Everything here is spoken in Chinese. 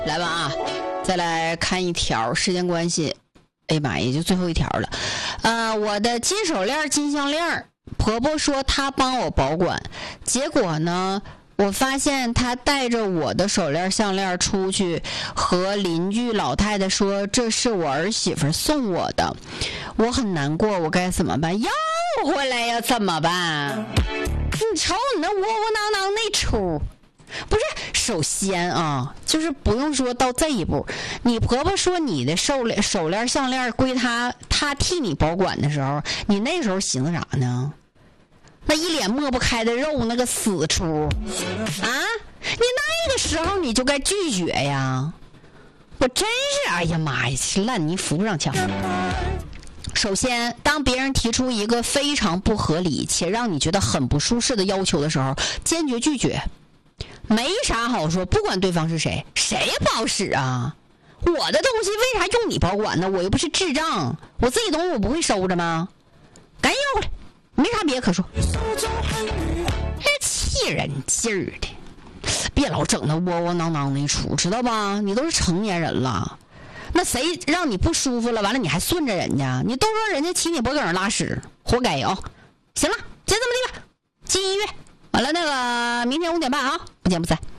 来吧啊，再来看一条，时间关系，哎呀妈，也就最后一条了。我的金手链、金项链，婆婆说她帮我保管，结果呢，我发现她带着我的手链、项链出去，和邻居老太太说这是我儿媳妇送我的，我很难过，我该怎么办？要回来呀，怎么办？你瞅你那窝窝囊囊那出。不是，首先啊，就是不用说到这一步。你婆婆说你的手链、项链归她替你保管的时候，你那时候寻思啥呢？那一脸抹不开的肉，那个死出啊！你那个时候你就该拒绝呀！我真是，哎呀妈呀，烂泥扶不上墙。首先，当别人提出一个非常不合理且让你觉得很不舒适的要求的时候，坚决拒绝。没啥好说，不管对方是谁，谁也不好使啊！我的东西为啥用你保管呢？我又不是智障，我自己东西我不会收着吗？赶紧要回来，没啥别的可说。这气人劲儿的，别老整那窝窝囊囊的一出，知道吧？你都是成年人了，那谁让你不舒服了，完了你还顺着人家，你都说人家骑你脖梗上拉屎，活该啊！行了，先这么地吧，进医院。完了，那个明天5点半啊，不见不散。